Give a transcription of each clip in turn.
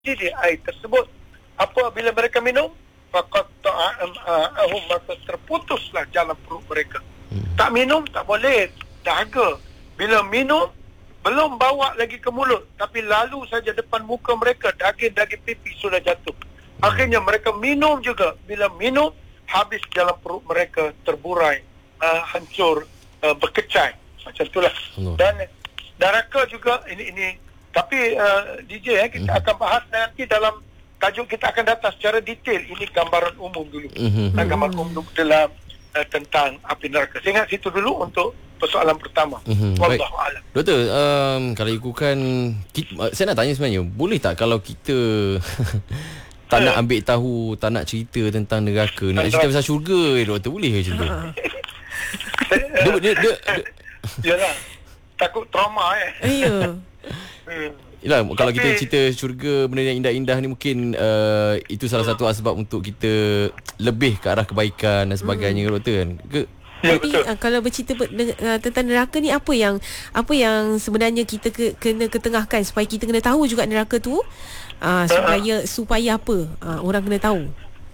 di air tersebut. Apabila mereka minum, maka terputuslah jalan perut mereka. Tak minum tak boleh, dahaga. Bila minum belum bawa lagi ke mulut, tapi lalu saja depan muka mereka daging-daging pipi sudah jatuh. Akhirnya mereka minum juga. Bila minum, habis jalan perut mereka terburai, hancur, berkecai. Macam itulah. Dan neraka juga ini tapi DJ kita akan bahas nanti dalam tajuk kita akan datang secara detail. Ini gambaran umum dulu. Gambaran umum dalam tentang api neraka. Saya ingat situ dulu untuk persoalan pertama. Wallahu a'lam. Doktor, kalau ikutkan saya nak tanya sebenarnya, boleh tak kalau kita tak nak ambil tahu, tak nak cerita tentang neraka, nak cerita pasal syurga doktor, boleh ke macam tu? Yalah, takut trauma Ya. Yelah, kalau kita cerita syurga, benda yang indah-indah ni, mungkin itu salah satu sebab untuk kita lebih ke arah kebaikan dan sebagainya, doktor kan? Jadi kalau bercerita tentang neraka ni, apa yang sebenarnya kita kena ketengahkan supaya kita kena tahu juga neraka tu, supaya apa orang kena tahu.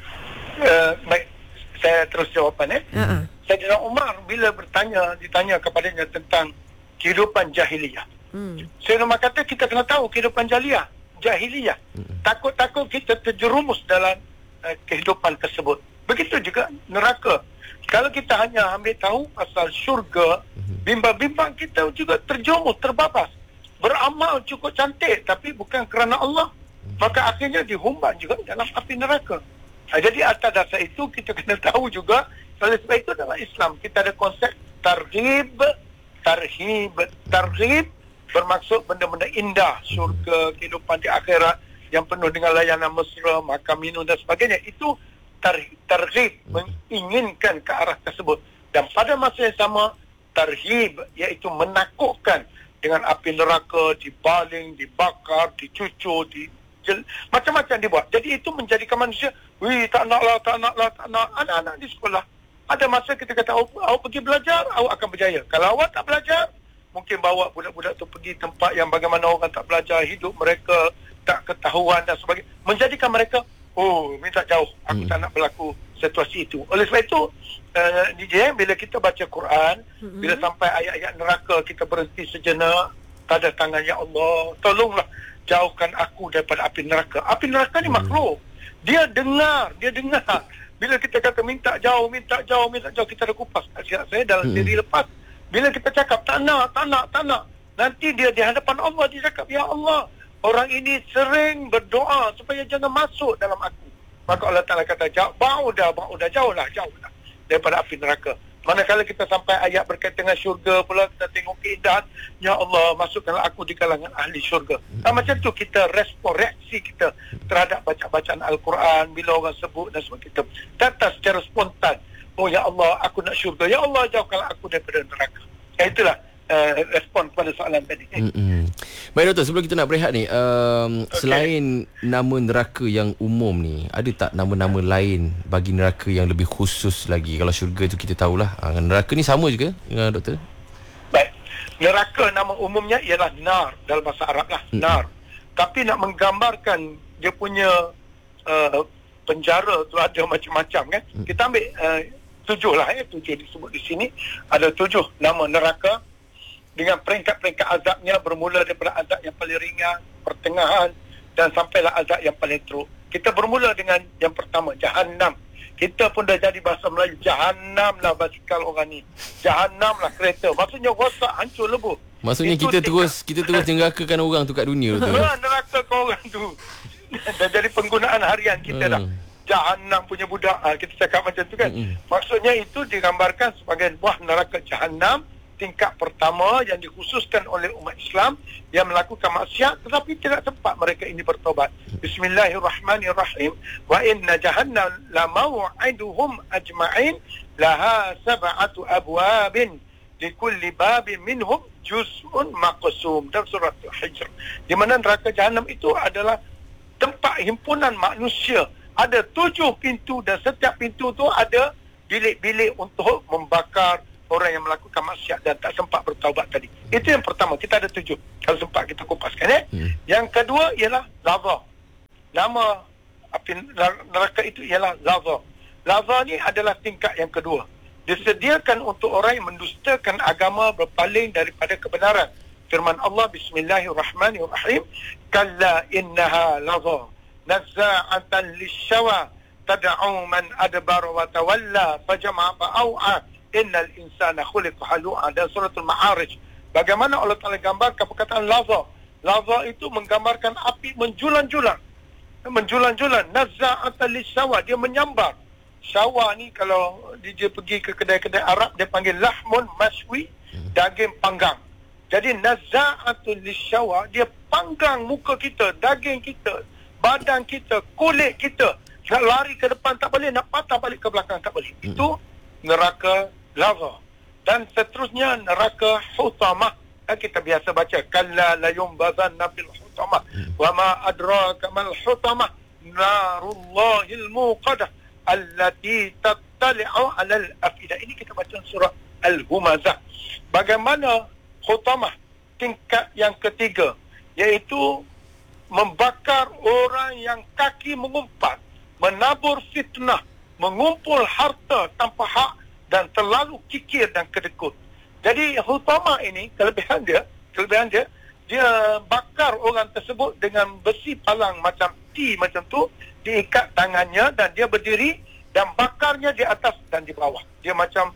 Baik, saya terus jawapan. Sayyidina Umar bila ditanya kepadanya tentang kehidupan jahiliyah, Sayyidina Umar kata kita kena tahu kehidupan jahiliyah. Takut-takut kita terjerumus dalam kehidupan tersebut. Begitu juga neraka. Kalau kita hanya ambil tahu pasal syurga, bimbang-bimbang kita juga terjerumus, terbabas. Beramal cukup cantik tapi bukan kerana Allah, maka akhirnya dihumban juga dalam api neraka. Jadi atas dasar itu kita kena tahu juga, oleh sebab itu dalam Islam kita ada konsep targhib, tarhib. Targhib bermaksud benda-benda indah, syurga, kehidupan di akhirat yang penuh dengan layanan mesra, makan minum dan sebagainya. Itu targhib, menginginkan ke arah tersebut. Dan pada masa yang sama, tarhib, iaitu menakutkan dengan api neraka, dibaling, dibakar, dicucur, macam-macam dibuat. Jadi itu menjadikan manusia, tak nak. Anak-anak di sekolah, ada masa kita kata, awak pergi belajar, awak akan berjaya. Kalau awak tak belajar, mungkin bawa budak-budak tu pergi tempat yang bagaimana orang tak belajar, hidup mereka tak ketahuan dan sebagainya, menjadikan mereka minta jauh, aku tak nak berlaku situasi itu. Oleh sebab itu DJ, bila kita baca Quran, bila sampai ayat-ayat neraka, kita berhenti sejenak, tanda tangan, ya Allah, tolonglah jauhkan aku daripada api neraka. Api neraka ni makhluk, dia dengar. Bila kita kata minta jauh, kita dah kupas. Saya dalam siri lepas, bila kita cakap tak nak, nanti dia di hadapan Allah, dia cakap, ya Allah, orang ini sering berdoa supaya jangan masuk dalam aku. Maka Allah Ta'ala kata, ba'udah, jauhlah daripada api neraka. Manakala kita sampai ayat berkaitan dengan syurga pula, kita tengok keindahan, ya Allah, masukkanlah aku di kalangan ahli syurga. Macam tu kita reaksi kita terhadap bacaan Al-Quran, bila orang sebut dan sebagainya, kita kata secara spontan, ya Allah, aku nak syurga, ya Allah, jauhkanlah aku daripada neraka. Itulah respon pada soalan tadi. Baik doktor, sebelum kita nak berehat ni, selain nama neraka yang umum ni, ada tak nama-nama lain bagi neraka yang lebih khusus lagi? Kalau syurga tu kita tahulah, neraka ni sama juga dengan doktor? Baik, neraka nama umumnya ialah nar dalam bahasa Arab lah, nar. Tapi nak menggambarkan dia punya penjara tu ada macam-macam kan. Kita ambil 7 lah, 7 disebut di sini. Ada 7 nama neraka dengan peringkat-peringkat azabnya, bermula daripada azab yang paling ringan, pertengahan, dan sampailah azab yang paling teruk. Kita bermula dengan yang pertama, Jahannam. Kita pun dah jadi bahasa Melayu, Jahannam lah basikal orang ni, Jahannam lah kereta. Maksudnya rosak, hancur, lebur. Maksudnya itu kita terus nerakakan orang tu kat dunia tu. Nerakakan orang tu. Dah jadi penggunaan harian kita dah. Jahannam punya budak, kita cakap macam tu kan. Maksudnya itu digambarkan sebagai buah neraka Jahannam, tingkat pertama yang dikhususkan oleh umat Islam yang melakukan maksiat tetapi tidak sempat mereka ini bertobat. Bismillahirrahmanirrahim. Wa inna jahannam la maw'iduhum ajma'in laha sab'atu abwabin likulli babin minhum juz'un maqsum. Dalam surah Al-Hijr, di mana neraka Jahannam itu adalah tempat himpunan manusia. Ada 7 pintu dan setiap pintu tu ada bilik-bilik untuk membakar orang yang melakukan maksiat dan tak sempat bertaubat tadi. Itu yang pertama, kita ada 7. Kalau sempat kita kupaskan. Yang kedua ialah lava. nama api neraka itu ialah Laza. Laza ni adalah tingkat yang kedua. Disediakan untuk orang yang mendustakan agama, berpaling daripada kebenaran. Firman Allah, Bismillahirrahmanirrahim, kalla innaha laza nazza'atan lisyawa tad'u man adbara wa tawalla fajama'a fa'au'a innal insana khuliqa halu'a. Dan suratul Ma'arij, bagaimana Allah Ta'ala gambarkan perkataan laza. Laza itu menggambarkan api menjulang-julang, nazza'atan lisyawa, dia menyambar. Syawa ni kalau dia pergi ke kedai-kedai Arab, dia panggil lahmun mashwi, daging panggang. Jadi nazza'atul lisyawa, dia panggang muka kita, daging kita, badan kita, kulit kita. Nak lari ke depan tak boleh, nak patah balik ke belakang tak boleh. Itu neraka Laza. Dan seterusnya neraka Hutamah. Kita biasa baca kalla la yumbazanna fil hutamah wa ma adraka mal hutamah narullahil muqadah allati tattali'u 'alal afidah. Ini kita baca surah Al-Humazah. Bagaimana Hutamah tingkat yang ketiga, iaitu membakar orang yang kaki mengumpat, menabur fitnah, mengumpul harta tanpa hak dan terlalu kikir dan kedekut. Jadi Hutamah ini kelebihan dia dia bakar orang tersebut dengan besi palang macam T macam tu, diikat tangannya dan dia berdiri dan bakarnya di atas dan di bawah. Dia macam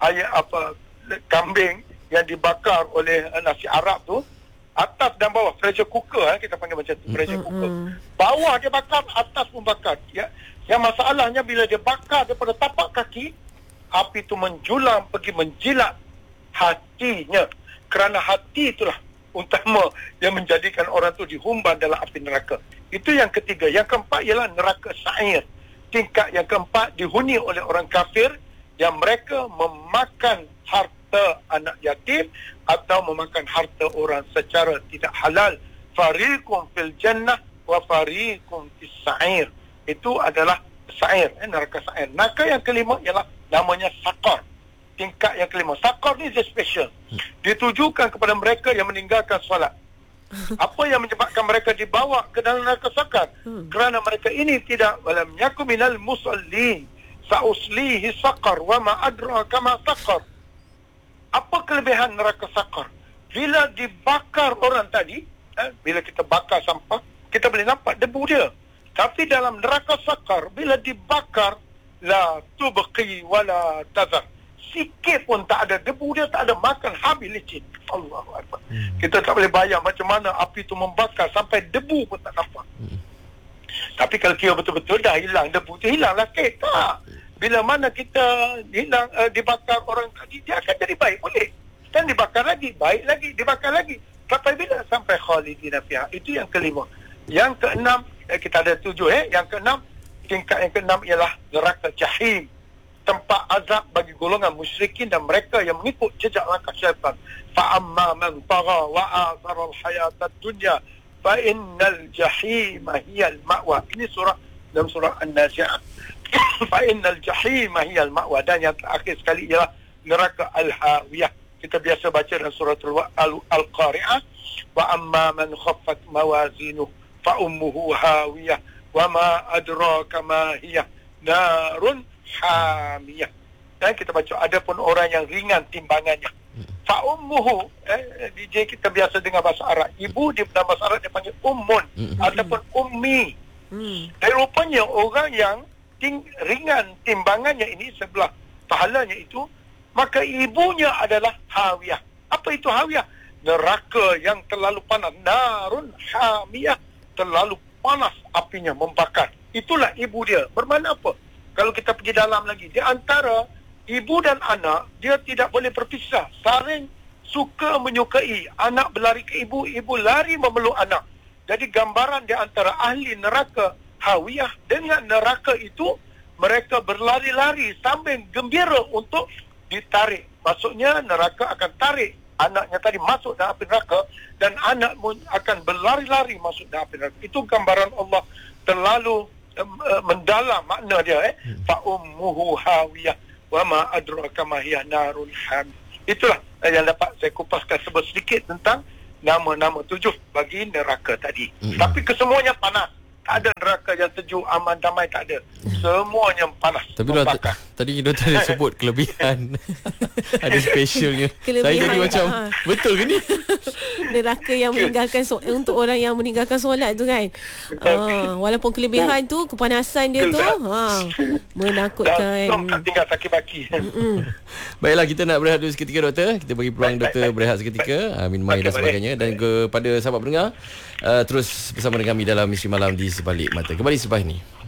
kambing yang dibakar oleh nasi Arab tu, atas dan bawah, pressure cooker, kita panggil macam tu, pressure cooker. Bawah dia bakar, atas pun bakar. Yang masalahnya bila dia bakar daripada tapak kaki, api tu menjulang pergi menjilat hatinya. Kerana hati itulah utama yang menjadikan orang tu dihumban dalam api neraka. Itu yang ketiga. Yang keempat ialah neraka Sa'ir. Tingkat yang keempat dihuni oleh orang kafir yang mereka memakan harta anak yatim atau memakan harta orang secara tidak halal. Fariqun fil jannah wa fariqun fis Sa'ir. Itu adalah Sa'ir, neraka Sa'ir. Neraka yang kelima ialah namanya Saqar. Tingkat yang kelima. Saqar ni dia special. Ditujukan kepada mereka yang meninggalkan solat. Apa yang menyebabkan mereka dibawa ke dalam neraka Saqar? Kerana mereka ini tidak walam yakum minal musallin sa'uslihi Saqar wa ma adraka ma Saqar. Apa kelebihan neraka Saqar? Bila dibakar orang tadi, bila kita bakar sampah, kita boleh nampak debu dia. Tapi dalam neraka Saqar, bila dibakar, la tubqi wala tazar, sikit pun tak ada, debu dia tak ada, makan habis licin. Allahu Akbar. Kita tak boleh bayang macam mana api tu membakar sampai debu pun tak nampak. Tapi kalau kira betul-betul dah hilang debu tu, hilanglah kek. Tak. Bila mana kita hilang dibakar orang tadi, dia akan jadi baik boleh. Dan dibakar lagi, baik lagi, dibakar lagi. Sampai bila? Sampai khalidina fiha. Itu yang kelima. Yang keenam, kita ada 7 Yang keenam, tingkat yang keenam ialah neraka Jahim. Tempat azab bagi golongan musyrikin dan mereka yang mengikut jejak langkah syaitan. Fa'amma man tagha wa athara al-hayata ad-dunya fa innal jahima hiya al-ma'wa. Ini dalam surah An-Nazi'at. Fa innal jahima hiya al-ma'wa. Dan yang terakhir sekali ialah neraka Al-Hawiyah. Kita biasa baca dalam surah Al-Qari'ah, wa amma man khaffat mawazinuhu fa ummuhu hawiyah wa ma adraka ma hiya narun hamiyah. Dan kita baca adapun orang yang ringan timbangannya, fa ummuhu, DJ kita biasa dengar bahasa Arab, ibu di dalam bahasa Arab dia panggil ummun ataupun ummi. Dan rupanya orang yang ringan timbangannya ini sebelah pahalanya itu, maka ibunya adalah hawiyah. Apa itu hawiyah? Neraka yang terlalu panas, narun hamiyah, terlalu panas apinya membakar. Itulah ibu dia. Bermakna apa? Kalau kita pergi dalam lagi, di antara ibu dan anak, dia tidak boleh berpisah. Saling suka menyukai. Anak berlari ke ibu, ibu lari memeluk anak. Jadi gambaran di antara ahli neraka Hawiyah dengan neraka itu, mereka berlari-lari sambil gembira untuk ditarik. Maksudnya neraka akan tarik anaknya tadi masuk dalam api neraka, dan anak pun akan berlari-lari masuk dalam api neraka. Itu gambaran Allah terlalu mendalam makna dia. Fa ummuhu hawiyah wa ma adraka ma hiya narun hamiyah. Itulah yang dapat saya kupaskan sedikit tentang nama-nama 7 bagi neraka tadi. Tapi kesemuanya panas. Tak ada neraka yang sejuk, aman, damai, tak ada. Semuanya panas. Tapi tadi doktor ada sebut kelebihan. Ada specialnya. Saya jadi macam betul ke ni? Neraka yang meninggalkan untuk orang yang meninggalkan solat tu kan. Walaupun kelebihan tu, kepanasan dia tu menakutkan. Tak tinggal sakit baki. Baiklah, kita nak berehat dulu seketika doktor. Kita bagi peluang doktor berehat seketika, minum air dan sebagainya. Dan kepada sahabat pendengar, terus bersama dengan kami dalam Misteri Malam di Sebalik Mata. Kembali selepas ini.